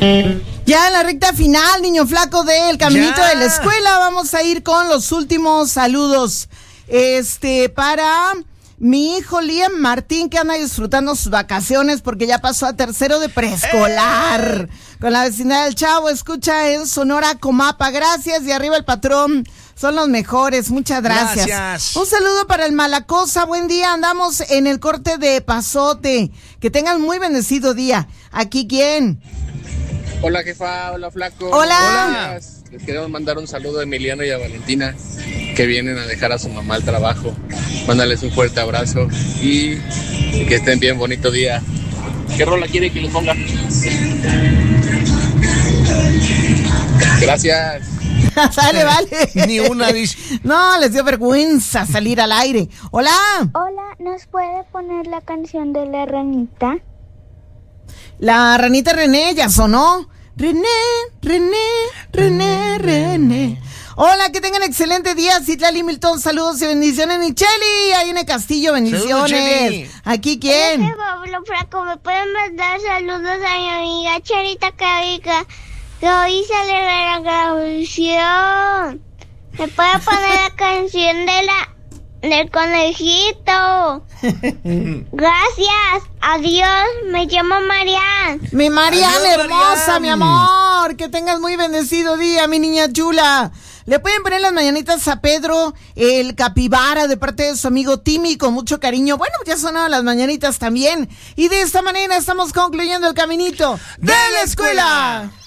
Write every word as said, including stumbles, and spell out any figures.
Ya en la recta final, niño flaco del caminito Ya. de la escuela, vamos a ir con los últimos saludos. Este, para mi hijo Liam Martín, que anda disfrutando sus vacaciones porque ya pasó a tercero de preescolar. ¡Eh! Con la vecindad del Chavo, escucha en Sonora Comapa. Gracias, y arriba el patrón. Son los mejores, muchas gracias. Gracias. Un saludo para el Malacosa, buen día, andamos en el corte de Pasote. Que tengan muy bendecido día. ¿Aquí quién? Hola jefa, hola flaco. Hola. Les queremos mandar un saludo a Emiliano y a Valentina, que vienen a dejar a su mamá al trabajo. Mándales un fuerte abrazo y que estén bien, bonito día. ¿Qué rola quiere que les ponga? Gracias. Sale, vale. Ni una dice. No, les dio vergüenza salir al aire. Hola. Hola, ¿nos puede poner la canción de la ranita? La ranita René ya sonó. René, René, René, René. Hola, que tengan excelente día. Citlali Milton, saludos y bendiciones. Micheli, ahí en el Castillo, bendiciones. Cheli. ¿Aquí quién? Hola, Pablo Flaco, ¿me pueden mandar saludos a mi amiga Charita Cavica? Que hoy sale de la grabación. ¿Me puede poner la canción de la del conejito? Gracias, adiós, me llamo Marian. Mi Mariana Adiós, hermosa, Marian. mi amor. Que tengas muy bendecido día, mi niña chula. Le pueden poner las mañanitas a Pedro, el capibara, de parte de su amigo Timmy, con mucho cariño. Bueno, ya sonaron las mañanitas también. Y de esta manera estamos concluyendo el caminito de la escuela.